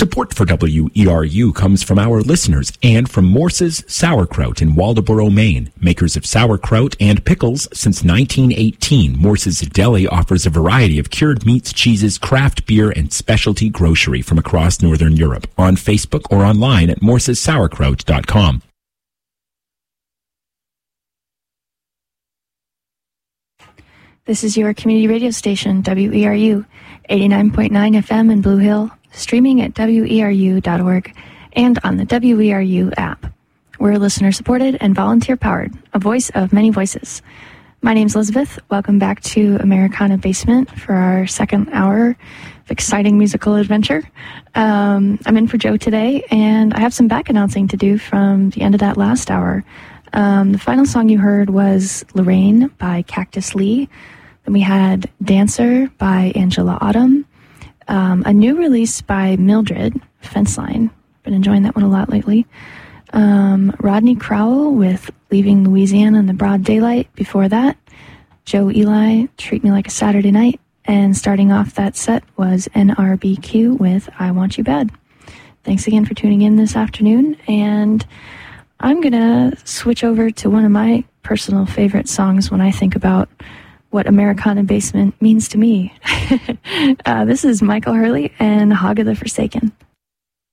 Support for WERU comes from our listeners and from Morse's Sauerkraut in Waldoboro, Maine. Makers of sauerkraut and pickles since 1918, Morse's Deli offers a variety of cured meats, cheeses, craft beer, and specialty grocery from across Northern Europe. On Facebook or online at morsessauerkraut.com. This is your community radio station, WERU, 89.9 FM in Blue Hill, streaming at WERU.org and on the WERU app. We're listener-supported and volunteer-powered, a voice of many voices. My name's Elizabeth. Welcome back to Americana Basement for our second hour of exciting musical adventure. I'm in for Joe today, and I have some back announcing to do from the end of that last hour. The final song you heard was Lorraine by Cactus Lee. Then we had Dancer by Angela Autumn. A new release by Mildred, Fence Line. Been enjoying that one a lot lately. Rodney Crowell with Leaving Louisiana in the Broad Daylight. Before that, Joe Eli, Treat Me Like a Saturday Night. And starting off that set was NRBQ with I Want You Bad. Thanks again for tuning in this afternoon. And I'm going to switch over to one of my personal favorite songs when I think about what Americana Basement means to me. This is Michael Hurley and Hog of the Forsaken.